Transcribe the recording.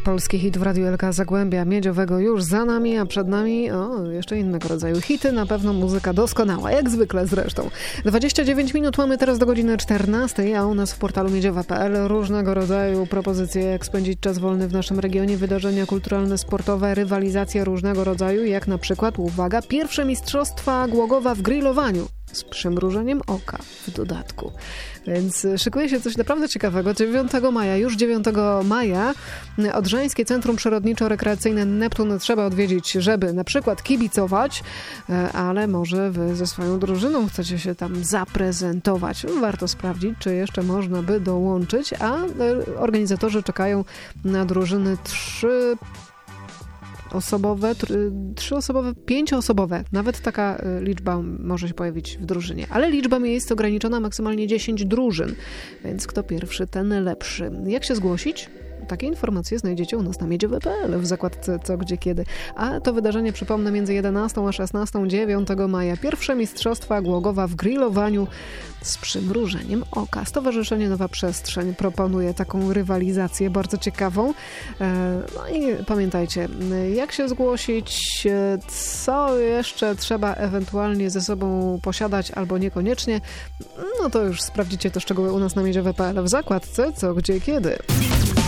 Polski hit w Radiu LK Zagłębia Miedziowego już za nami, a przed nami jeszcze innego rodzaju hity, na pewno muzyka doskonała, jak zwykle zresztą. 29 minut mamy teraz do godziny 14, a u nas w portalu miedziowa.pl różnego rodzaju propozycje, jak spędzić czas wolny w naszym regionie, wydarzenia kulturalne, sportowe, rywalizacje różnego rodzaju, jak na przykład, uwaga, pierwsze mistrzostwa Głogowa w grillowaniu. Z przymrużeniem oka w dodatku. Więc szykuje się coś naprawdę ciekawego. 9 maja, już 9 maja Odrzańskie Centrum Przyrodniczo-Rekreacyjne Neptun trzeba odwiedzić, żeby na przykład kibicować, ale może wy ze swoją drużyną chcecie się tam zaprezentować. Warto sprawdzić, czy jeszcze można by dołączyć, a organizatorzy czekają na drużyny 3-osobowe, 5-osobowe. Nawet taka liczba może się pojawić w drużynie. Ale liczba miejsc ograniczona, maksymalnie 10 drużyn. Więc kto pierwszy, ten lepszy. Jak się zgłosić? Takie informacje znajdziecie u nas na miedziowe.pl w zakładce Co, Gdzie, Kiedy. A to wydarzenie, przypomnę, między 11 a 16 9 maja. Pierwsze mistrzostwa Głogowa w grillowaniu z przymrużeniem oka. Stowarzyszenie Nowa Przestrzeń proponuje taką rywalizację bardzo ciekawą. No i pamiętajcie, jak się zgłosić, co jeszcze trzeba ewentualnie ze sobą posiadać albo niekoniecznie, no to już sprawdzicie te szczegóły u nas na miedziowe.pl w zakładce Co, Gdzie, Kiedy.